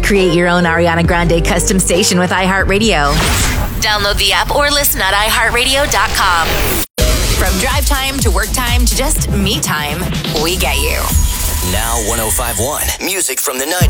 Create your own Ariana Grande custom station with iHeartRadio. Download the app or listen at iHeartRadio.com. From drive time to work time to just me time, we get you. Now 105.1. Music from the 90s.